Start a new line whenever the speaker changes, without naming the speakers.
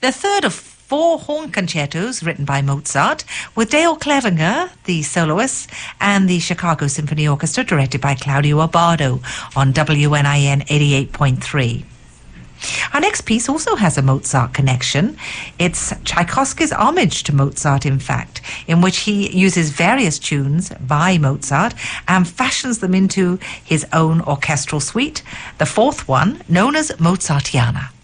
the third of 4 horn concertos written by Mozart, with Dale Clevenger, the soloist, and the Chicago Symphony Orchestra, directed by Claudio Abbado on WNIN 88.3. Our next piece also has a Mozart connection. It's Tchaikovsky's homage to Mozart, in fact, in which he uses various tunes by Mozart and fashions them into his own orchestral suite, the fourth one, known as Mozartiana.